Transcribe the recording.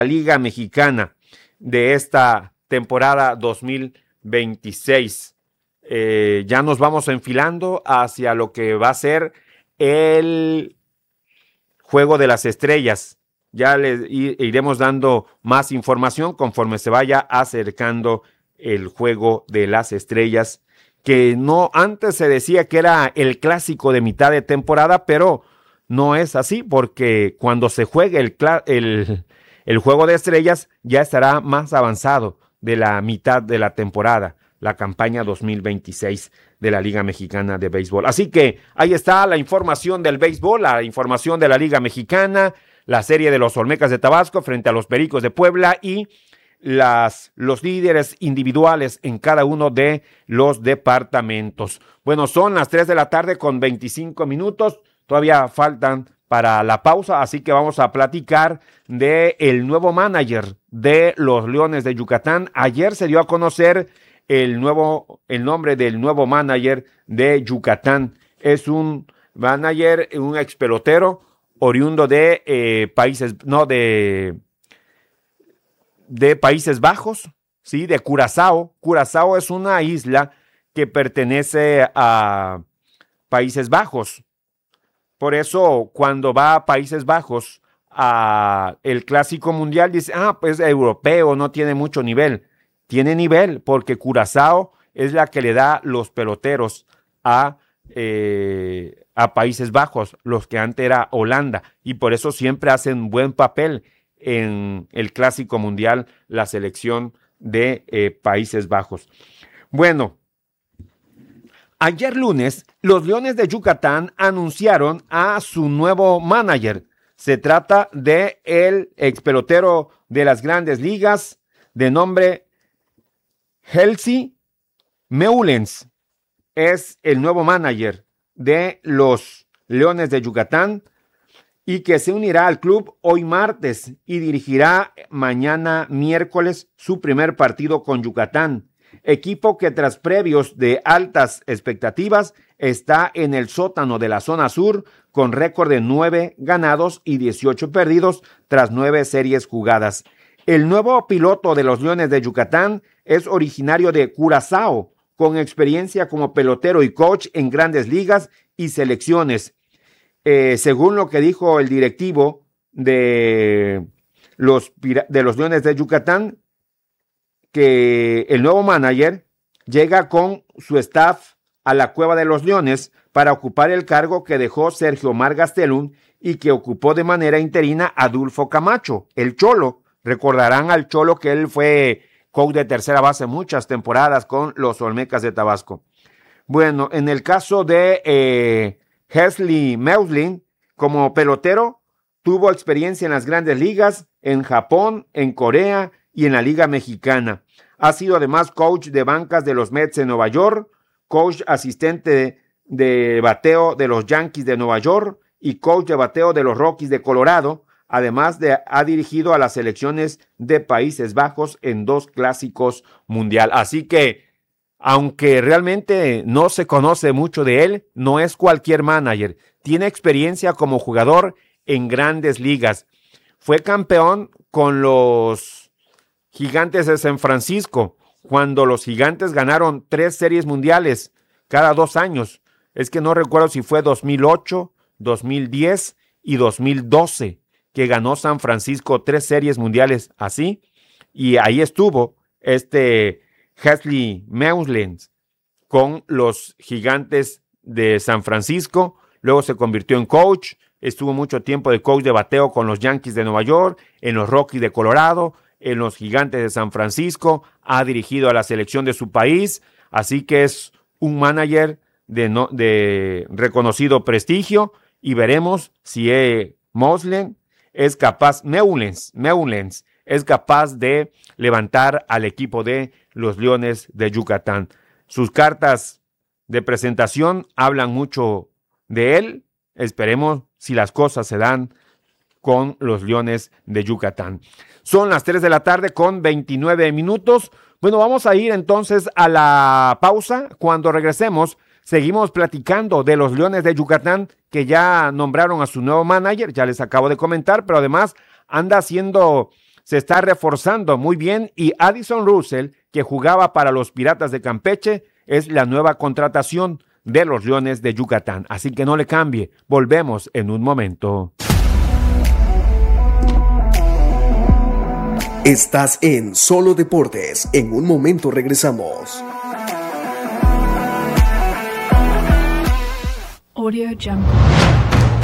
la Liga Mexicana de esta temporada 2026. Ya nos vamos enfilando hacia lo que va a ser el Juego de las Estrellas. Ya les iremos dando más información conforme se vaya acercando el Juego de las Estrellas, que no antes se decía que era el clásico de mitad de temporada, pero no es así, porque cuando se juegue el Juego de Estrellas ya estará más avanzado de la mitad de la temporada, la campaña 2026 de la Liga Mexicana de Béisbol. Así que ahí está la información del béisbol, la información de la Liga Mexicana, la serie de los Olmecas de Tabasco frente a los Pericos de Puebla y los líderes individuales en cada uno de los departamentos. Bueno, son las 3 de la tarde con 25 minutos. Todavía faltan para la pausa, así que vamos a platicar del nuevo manager de los Leones de Yucatán. Ayer se dio a conocer el nombre del nuevo manager de Yucatán. Es un manager, un ex pelotero oriundo de Países Bajos, ¿sí? De Curazao. Curazao es una isla que pertenece a Países Bajos. Por eso, cuando va a Países Bajos a el Clásico Mundial, dice, pues europeo, no tiene mucho nivel. Tiene nivel porque Curazao es la que le da los peloteros a Países Bajos, los que antes era Holanda, y por eso siempre hacen buen papel en el Clásico Mundial la selección de Países Bajos. Bueno, ayer lunes, los Leones de Yucatán anunciaron a su nuevo manager. Se trata de el ex pelotero de las Grandes Ligas, de nombre Helsi Meulens. Es el nuevo manager de los Leones de Yucatán y que se unirá al club hoy martes y dirigirá mañana miércoles su primer partido con Yucatán, equipo que tras previos de altas expectativas está en el sótano de la zona sur con récord de 9 ganados y 18 perdidos tras 9 series jugadas. El nuevo piloto de los Leones de Yucatán es originario de Curazao, con experiencia como pelotero y coach en grandes ligas y selecciones. Según lo que dijo el directivo de los Leones de Yucatán, que el nuevo manager llega con su staff a la Cueva de los Leones para ocupar el cargo que dejó Sergio Omar Gastelum y que ocupó de manera interina Adolfo Camacho, el Cholo. Recordarán al Cholo que él fue coach de tercera base muchas temporadas con los Olmecas de Tabasco. Bueno, en el caso de Helsi Meulens, como pelotero, tuvo experiencia en las grandes ligas, en Japón, en Corea y en la Liga Mexicana. Ha sido además coach de bancas de los Mets de Nueva York, coach asistente de bateo de los Yankees de Nueva York y coach de bateo de los Rockies de Colorado. Además ha dirigido a las selecciones de Países Bajos en 2 clásicos mundial. Así que, aunque realmente no se conoce mucho de él, no es cualquier manager. Tiene experiencia como jugador en grandes ligas. Fue campeón con los Gigantes de San Francisco, cuando los Gigantes ganaron 3 series mundiales cada 2 años. Es que no recuerdo si fue 2008, 2010 y 2012. Que ganó San Francisco 3 series mundiales así, y ahí estuvo Helsi Meulens con los Gigantes de San Francisco. Luego se convirtió en coach, estuvo mucho tiempo de coach de bateo con los Yankees de Nueva York, en los Rockies de Colorado, en los Gigantes de San Francisco, ha dirigido a la selección de su país, así que es un manager de reconocido prestigio, y veremos si Meulens es capaz es capaz de levantar al equipo de los Leones de Yucatán. Sus cartas de presentación hablan mucho de él. Esperemos si las cosas se dan con los Leones de Yucatán. Son las 3 de la tarde con 29 minutos. Bueno, vamos a ir entonces a la pausa. Cuando regresemos, seguimos platicando de los Leones de Yucatán, que ya nombraron a su nuevo manager, ya les acabo de comentar, pero además anda haciendo se está reforzando muy bien y Addison Russell, que jugaba para los Piratas de Campeche, es la nueva contratación de los Leones de Yucatán. Así que no le cambie. Volvemos en un momento. Estás en Solo Deportes. En un momento regresamos. Audio Jungle.